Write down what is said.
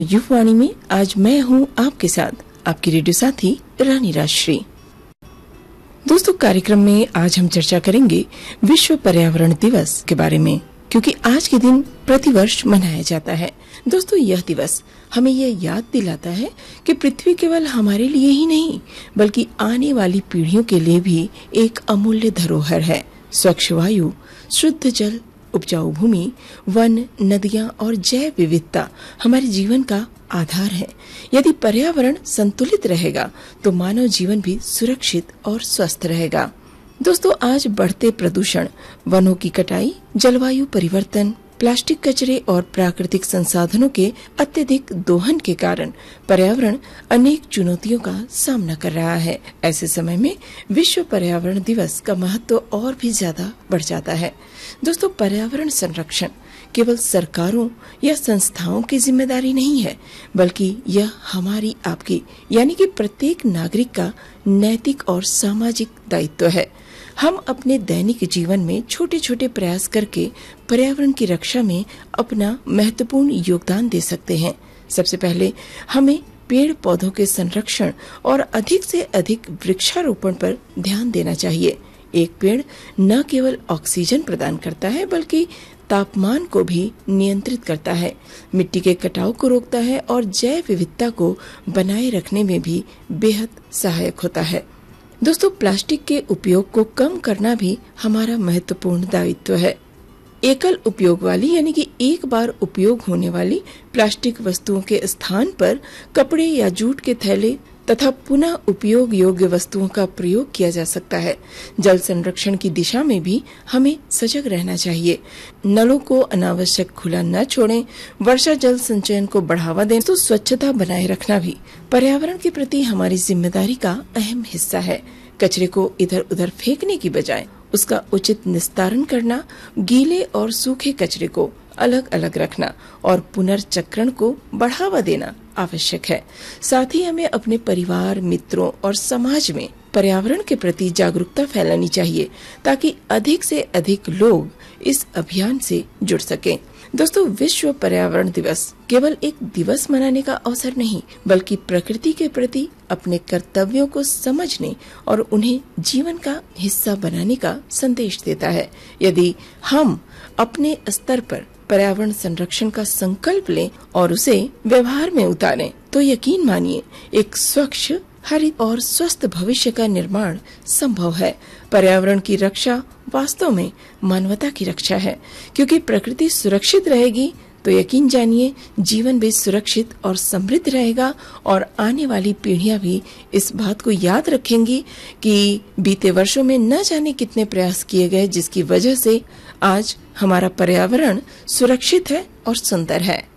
युववाणी में आज मैं हूं आपके साथ आपकी रेडियो साथी रानी राजश्री। दोस्तों, कार्यक्रम में आज हम चर्चा करेंगे विश्व पर्यावरण दिवस के बारे में, क्योंकि आज के दिन प्रतिवर्ष मनाया जाता है। दोस्तों, यह दिवस हमें यह याद दिलाता है कि पृथ्वी केवल हमारे लिए ही नहीं बल्कि आने वाली पीढ़ियों के लिए भी एक अमूल्य धरोहर है। स्वच्छ वायु, शुद्ध जल, उपजाऊ भूमि, वन, नदियां और जैव विविधता हमारे जीवन का आधार है। यदि पर्यावरण संतुलित रहेगा तो मानव जीवन भी सुरक्षित और स्वस्थ रहेगा। दोस्तों, आज बढ़ते प्रदूषण, वनों की कटाई, जलवायु परिवर्तन, प्लास्टिक कचरे और प्राकृतिक संसाधनों के अत्यधिक दोहन के कारण पर्यावरण अनेक चुनौतियों का सामना कर रहा है। ऐसे समय में विश्व पर्यावरण दिवस का महत्व और भी ज्यादा बढ़ जाता है। दोस्तों, पर्यावरण संरक्षण केवल सरकारों या संस्थाओं की जिम्मेदारी नहीं है, बल्कि यह हमारी, आपकी यानी कि प्रत्येक नागरिक का नैतिक और सामाजिक दायित्व है। हम अपने दैनिक जीवन में छोटे छोटे प्रयास करके पर्यावरण की रक्षा में अपना महत्वपूर्ण योगदान दे सकते हैं। सबसे पहले हमें पेड़ पौधों के संरक्षण और अधिक से अधिक वृक्षारोपण पर ध्यान देना चाहिए। एक पेड़ न केवल ऑक्सीजन प्रदान करता है बल्कि तापमान को भी नियंत्रित करता है, मिट्टी के कटाव को रोकता है और जैव विविधता को बनाए रखने में भी बेहद सहायक होता है। दोस्तों, प्लास्टिक के उपयोग को कम करना भी हमारा महत्वपूर्ण दायित्व है। एकल उपयोग वाली यानी कि एक बार उपयोग होने वाली प्लास्टिक वस्तुओं के स्थान पर कपड़े या जूट के थैले तथा पुनः उपयोग योग्य वस्तुओं का प्रयोग किया जा सकता है। जल संरक्षण की दिशा में भी हमें सजग रहना चाहिए। नलों को अनावश्यक खुला न छोड़ें, वर्षा जल संचयन को बढ़ावा दें। तो स्वच्छता बनाए रखना भी पर्यावरण के प्रति हमारी जिम्मेदारी का अहम हिस्सा है। कचरे को इधर उधर फेंकने की बजाय उसका उचित निस्तारण करना, गीले और सूखे कचरे को अलग अलग रखना और पुनर्चक्रण को बढ़ावा देना आवश्यक है। साथ ही हमें अपने परिवार, मित्रों और समाज में पर्यावरण के प्रति जागरूकता फैलानी चाहिए ताकि अधिक से अधिक लोग इस अभियान से जुड़ सकें। दोस्तों, विश्व पर्यावरण दिवस केवल एक दिवस मनाने का अवसर नहीं बल्कि प्रकृति के प्रति अपने कर्तव्यों को समझने और उन्हें जीवन का हिस्सा बनाने का संदेश देता है। यदि हम अपने स्तर पर पर्यावरण संरक्षण का संकल्प लें और उसे व्यवहार में उतारें तो यकीन मानिए एक स्वच्छ, हरित और स्वस्थ भविष्य का निर्माण संभव है। पर्यावरण की रक्षा वास्तव में मानवता की रक्षा है, क्योंकि प्रकृति सुरक्षित रहेगी तो यकीन जानिए जीवन भी सुरक्षित और समृद्ध रहेगा और आने वाली पीढ़ियां भी इस बात को याद रखेंगी कि बीते वर्षों में न जाने कितने प्रयास किए गए जिसकी वजह से आज हमारा पर्यावरण सुरक्षित है और सुंदर है।